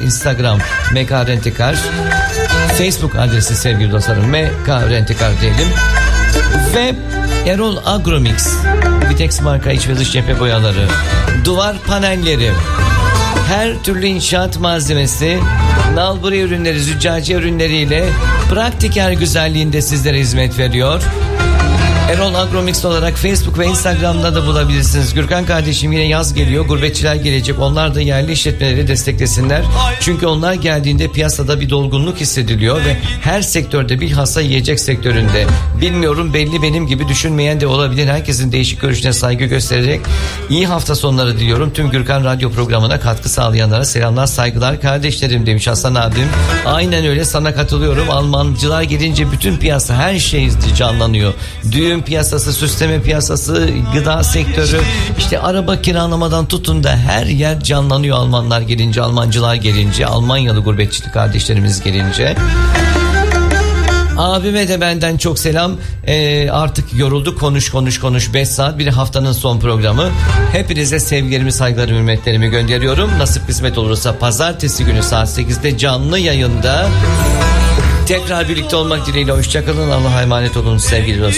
Instagram MK Rentekar, Facebook adresi sevgili dostlarım MK Rentekar diyelim. Ve Erol Agromix, Vitex marka iç ve dış cephe boyaları, duvar panelleri, her türlü inşaat malzemesi, nalburi ürünleri, züccaciye ürünleriyle praktiker güzelliğinde sizlere hizmet veriyor. Erol Agromix olarak Facebook ve Instagram'da da bulabilirsiniz. Gürkan kardeşim, yine yaz geliyor, gurbetçiler gelecek, onlar da yerli işletmeleri desteklesinler. Çünkü onlar geldiğinde piyasada bir dolgunluk hissediliyor ve her sektörde, bilhassa yiyecek sektöründe, bilmiyorum, belli benim gibi düşünmeyen de olabilir, herkesin değişik görüşüne saygı göstererek iyi hafta sonları diliyorum. Tüm Gürkan Radyo programına katkı sağlayanlara selamlar, saygılar kardeşlerim demiş Hasan abim. Aynen öyle, sana katılıyorum. Almancılar gelince bütün piyasa, her şey canlanıyor. Düğün piyasası, süsleme piyasası, gıda sektörü, işte araba kiralamadan tutun da her yer canlanıyor Almanlar gelince, Almancılar gelince, Almanyalı gurbetçi kardeşlerimiz gelince. Abime de benden çok selam. Artık yorulduk, konuş 5 saat, bir haftanın son programı. Hepinize sevgilerimi, saygılarımı, hürmetlerimi gönderiyorum. Nasip kısmet olursa pazartesi günü saat 8'de canlı yayında tekrar birlikte olmak dileğiyle. Hoşçakalın, Allah'a emanet olun sevgili dostlar.